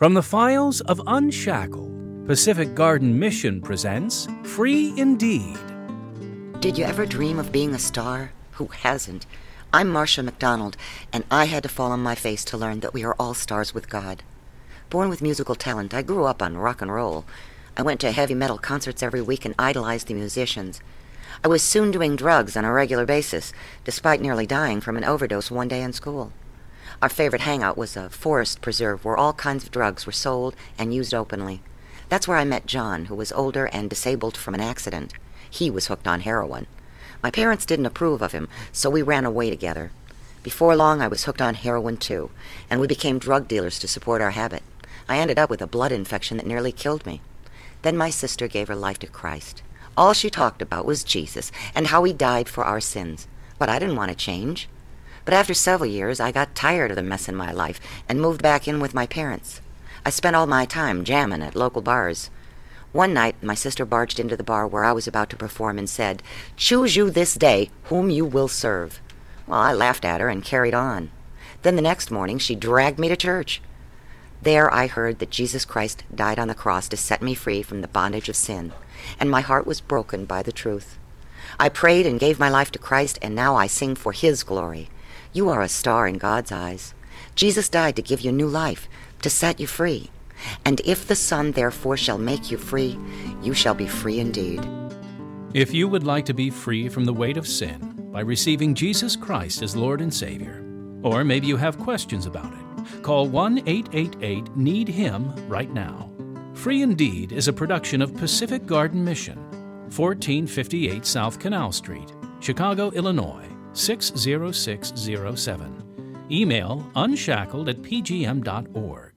From the files of Unshackled, Pacific Garden Mission presents Free Indeed. Did you ever dream of being a star? Who hasn't? I'm Marcia McDonald, and I had to fall on my face to learn that we are all stars with God. Born with musical talent, I grew up on rock and roll. I went to heavy metal concerts every week and idolized the musicians. I was soon doing drugs on a regular basis, despite nearly dying from an overdose one day in school. Our favorite hangout was a forest preserve where all kinds of drugs were sold and used openly. That's where I met John, who was older and disabled from an accident. He was hooked on heroin. My parents didn't approve of him, so we ran away together. Before long, I was hooked on heroin too, and we became drug dealers to support our habit. I ended up with a blood infection that nearly killed me. Then my sister gave her life to Christ. All she talked about was Jesus and how he died for our sins. But I didn't want to change. But after several years, I got tired of the mess in my life and moved back in with my parents. I spent all my time jamming at local bars. One night, my sister barged into the bar where I was about to perform and said, "Choose you this day whom you will serve." Well, I laughed at her and carried on. Then the next morning, she dragged me to church. There I heard that Jesus Christ died on the cross to set me free from the bondage of sin, and my heart was broken by the truth. I prayed and gave my life to Christ, and now I sing for his glory. You are a star in God's eyes. Jesus died to give you new life, to set you free. And if the Son therefore shall make you free, you shall be free indeed. If you would like to be free from the weight of sin by receiving Jesus Christ as Lord and Savior, or maybe you have questions about it, call 1-888-NEED-HIM right now. Free Indeed is a production of Pacific Garden Mission, 1458 South Canal Street, Chicago, Illinois, 60607. Email unshackled@pgm.org.